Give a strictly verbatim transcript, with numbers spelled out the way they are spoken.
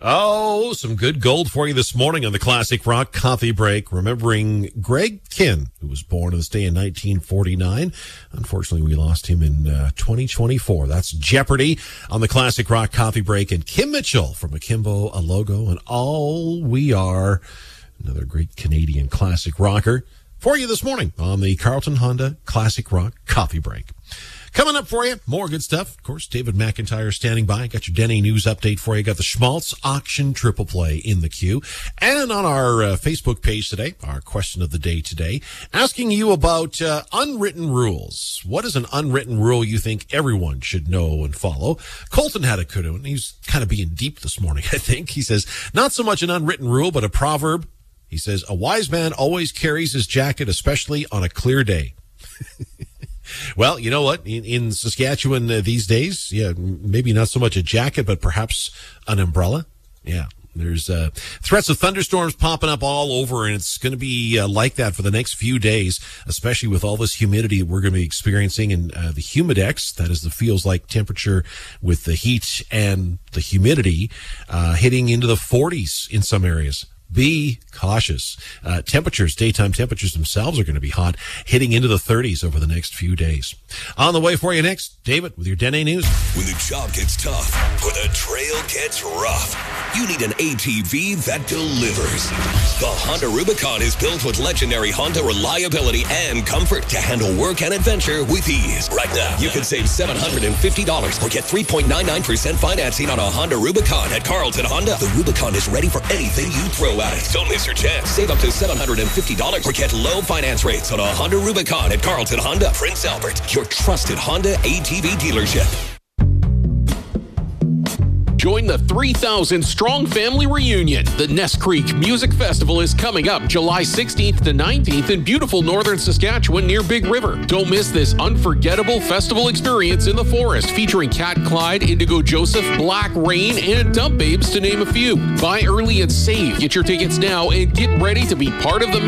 Oh, some good gold for you this morning on the Classic Rock Coffee Break. Remembering Greg Kihn, who was born on this day in nineteen forty-nine. Unfortunately, we lost him in uh, twenty twenty-four. That's Jeopardy on the Classic Rock Coffee Break. And Kim Mitchell from Akimbo, a logo, and All We Are. Another great Canadian classic rocker for you this morning on the Carlton Honda Classic Rock Coffee Break. Coming up for you, more good stuff. Of course, David McIntyre standing by. Got your Denny News update for you. Got the Schmaltz Auction Triple Play in the queue. And on our uh, Facebook page today, our question of the day today, asking you about uh, unwritten rules. What is an unwritten rule you think everyone should know and follow? Colton had a good one. He's kind of being deep this morning, I think. He says, not so much an unwritten rule, but a proverb. He says, a wise man always carries his jacket, especially on a clear day. Well, you know what? In, in Saskatchewan uh, these days, yeah, maybe not so much a jacket, but perhaps an umbrella. Yeah, there's uh, threats of thunderstorms popping up all over, and it's going to be uh, like that for the next few days, especially with all this humidity we're going to be experiencing. And uh, the humidex, that is the feels like temperature with the heat and the humidity, uh, hitting into the forties in some areas. Be cautious. Uh, temperatures, daytime temperatures themselves are going to be hot, hitting into the thirties over the next few days. On the way for you next, David, with your Denny News. When the job gets tough or the trail gets rough, you need an A T V that delivers. The Honda Rubicon is built with legendary Honda reliability and comfort to handle work and adventure with ease. Right now, you can save seven hundred fifty dollars or get three point nine nine percent financing on a Honda Rubicon at Carlton Honda. The Rubicon is ready for anything you throw at it. Don't miss your chance. Save up to seven hundred fifty dollars or get low finance rates on a Honda Rubicon at Carlton Honda, Prince Albert, your trusted Honda A T V dealership. Join the three thousand strong family reunion. The Ness Creek Music Festival is coming up July sixteenth to nineteenth in beautiful northern Saskatchewan near Big River. Don't miss this unforgettable festival experience in the forest featuring Cat Clyde, Indigo Joseph, Black Rain, and Dump Babes to name a few. Buy early and save. Get your tickets now and get ready to be part of the